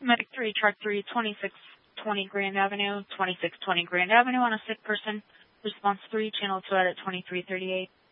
Medic 3, Truck 3, 2620 Grand Avenue, 2620 Grand Avenue on a sick person. Response 3, Channel 2 at 2338.